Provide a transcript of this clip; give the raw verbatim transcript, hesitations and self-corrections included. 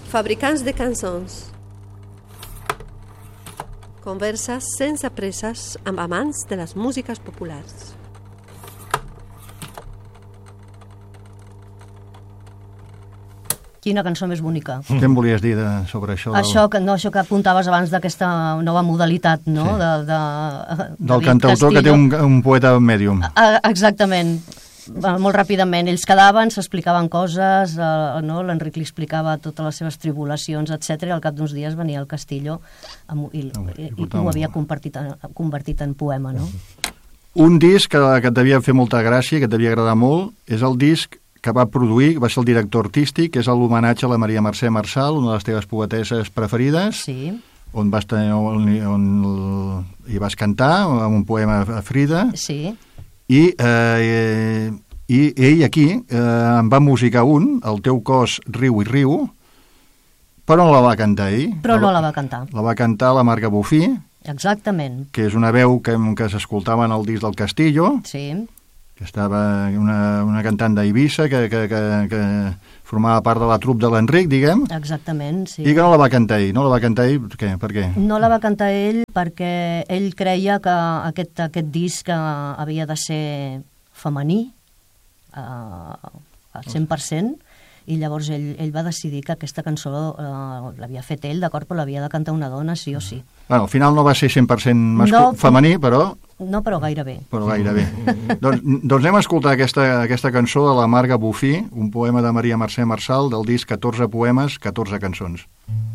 Fabricants de cançons. Converses sense presses amb amants de les músiques populars. Quina cançó més bonica. Què em volies dir de, sobre això? Del... Això, que, no, això que apuntaves abans d'aquesta nova modalitat, no? Sí. De, de, Del cantautor que té un, un poeta medium. Ah, exactament. Molt ràpidament. Ells quedaven, s'explicaven coses, eh, no? L'Enric li explicava totes les seves tribulacions, etcètera, i al cap d'uns dies venia al Castillo amb, i, i, i, i ho havia convertit en, convertit en poema, no? Un disc que, que et devia fer molta gràcia, que et devia agradar molt, és el disc que va produir, va ser el director artístic, és l'homenatge a la Maria Mercè Marçal, una de les teves poetesses preferides, sí. on, vas tenir, on, on hi vas cantar, amb un poema a Frida, sí. i, eh, i ell aquí eh, en va musicar un, El teu cos riu i riu, però no la va cantar ell. Però no la va cantar. La va cantar la Marga Bufí, exactament. Que és una veu que, que s'escoltava en el disc del Castillo, sí. que estava una, una cantant d'Eivissa que, que, que, que formava part de la trup de l'Enric, diguem. Exactament, sí. I que no la va cantar ell. No la va cantar ell, què? Per què? No la va cantar ell perquè ell creia que aquest, aquest disc havia de ser femení, eh, al cent per cent, i llavors ell, ell va decidir que aquesta cançó eh, l'havia fet ell, d'acord, però l'havia de cantar una dona, sí o sí. Bueno, al final no va ser cent per cent mascul... no, femení, però... No, però gairebé. Però gairebé. doncs, doncs anem a escoltar aquesta, aquesta cançó de la Marga Bufí, un poema de Maria Mercè Marçal, del disc catorze poemes, catorze cançons.